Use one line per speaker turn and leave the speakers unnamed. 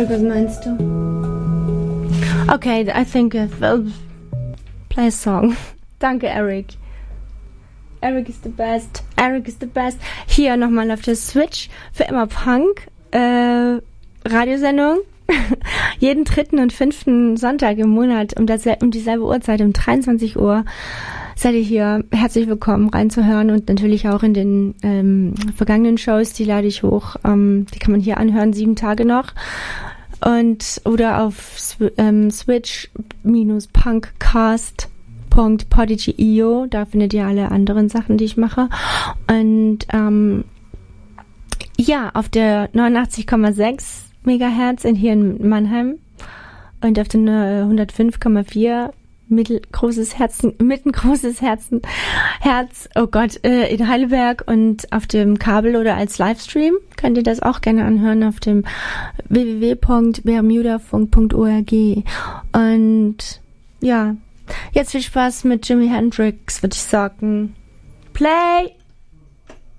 Eric, was meinst du? Okay, I think I'll play a song. Danke, Eric. Eric is the best. Eric is the best. Hier nochmal auf der Switch für immer Punk. Radiosendung. Jeden 3. und 5. Sonntag im Monat um dieselbe Uhrzeit, um 23 Uhr. Seid ihr hier herzlich willkommen reinzuhören und natürlich auch in den vergangenen Shows, die lade ich hoch. Die kann man hier anhören, 7 Tage noch. Oder auf switch-punkcast.podigy.io, da findet ihr alle anderen Sachen, die ich mache. Und auf der 89,6 Megahertz hier in Mannheim und auf den 105,4 mittelgroßes Herz, oh Gott, in Heidelberg und auf dem Kabel oder als Livestream könnt ihr das auch gerne anhören auf dem www.bermudafunk.org. Und ja, jetzt viel Spaß mit Jimi Hendrix, würde ich sagen. Play!